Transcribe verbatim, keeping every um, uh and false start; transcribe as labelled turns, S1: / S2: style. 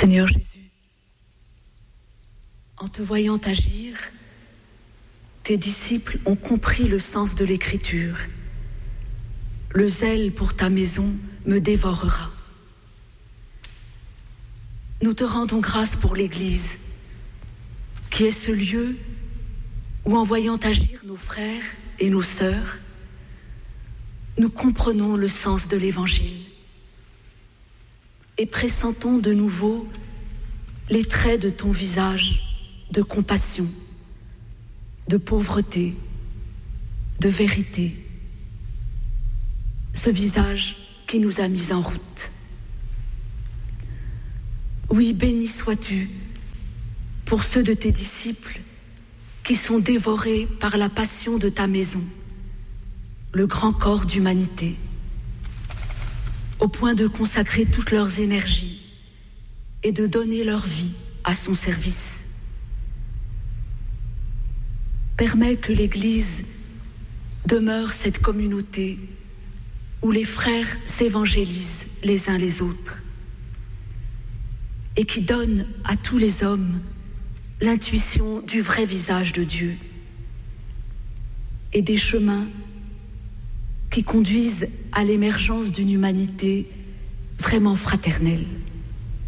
S1: Seigneur Jésus, en te voyant agir, tes disciples ont compris le sens de l'Écriture. Le zèle pour ta maison me dévorera. Nous te rendons grâce pour l'Église, qui est ce lieu où, en voyant agir nos frères et nos sœurs, nous comprenons le sens de l'Évangile et pressentons de nouveau les traits de ton visage de compassion, de pauvreté, de vérité, ce visage qui nous a mis en route. Oui, béni sois-tu pour ceux de tes disciples qui sont dévorés par la passion de ta maison, le grand corps d'humanité, au point de consacrer toutes leurs énergies et de donner leur vie à son service. Permets que l'Église demeure cette communauté où les frères s'évangélisent les uns les autres et qui donne à tous les hommes l'intuition du vrai visage de Dieu et des chemins qui conduisent à l'émergence d'une humanité vraiment fraternelle.